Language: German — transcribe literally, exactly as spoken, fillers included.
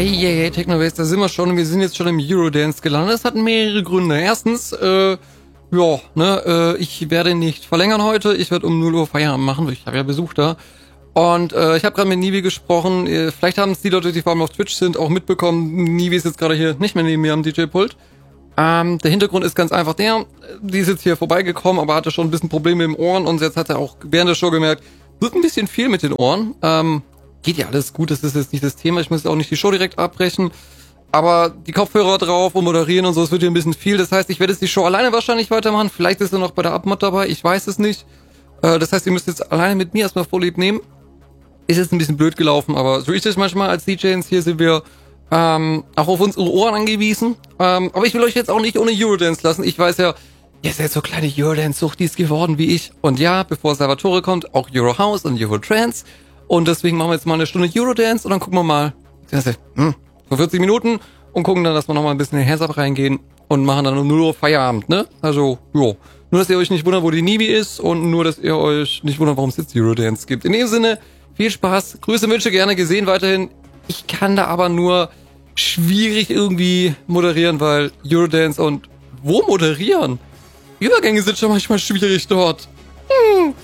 Ey, hey, hey, Technobase, da sind wir schon. Wir sind jetzt schon im Eurodance gelandet. Das hat mehrere Gründe. Erstens, äh, ja, ne, äh, ich werde nicht verlängern heute. Ich werde um null Uhr Feierabend machen. Ich habe ja Besuch da. Und äh, ich habe gerade mit Nivi gesprochen. Äh, vielleicht haben es die Leute, die vor allem auf Twitch sind, auch mitbekommen. Nivi ist jetzt gerade hier nicht mehr neben mir am D J-Pult. Ähm, der Hintergrund ist ganz einfach der, die ist jetzt hier vorbeigekommen, aber hatte schon ein bisschen Probleme im Ohren. Und jetzt hat er auch während der Show gemerkt, wird ein bisschen viel mit den Ohren. Ähm, geht ja alles gut, das ist jetzt nicht das Thema. Ich muss auch nicht die Show direkt abbrechen. Aber die Kopfhörer drauf und moderieren und so, es wird hier ein bisschen viel. Das heißt, ich werde jetzt die Show alleine wahrscheinlich weitermachen. Vielleicht ist er noch bei der Abmod dabei, ich weiß es nicht. Äh, das heißt, ihr müsst jetzt alleine mit mir erstmal Vorlieb nehmen. Ist jetzt ein bisschen blöd gelaufen, aber so ist es manchmal als D Js. Hier sind wir ähm, auch auf unsere Ohren angewiesen. Ähm, aber ich will euch jetzt auch nicht ohne Eurodance lassen. Ich weiß ja, ihr seid so kleine Eurodance-Suchtis geworden wie ich. Und ja, bevor Salvatore kommt, auch Euro House und Euro Trance. Und deswegen machen wir jetzt mal eine Stunde Eurodance und dann gucken wir mal, hm, so vierzig Minuten und gucken dann, dass wir nochmal ein bisschen in den Hands-Up reingehen und machen dann um null Uhr Feierabend, ne? Also, jo. Nur, dass ihr euch nicht wundert, wo die Nivi ist und nur, dass ihr euch nicht wundert, warum es jetzt Eurodance gibt. In dem Sinne, viel Spaß, Grüße, Wünsche gerne gesehen weiterhin. Ich kann da aber nur schwierig irgendwie moderieren, weil Eurodance und wo moderieren? Übergänge sind schon manchmal schwierig dort. Hm.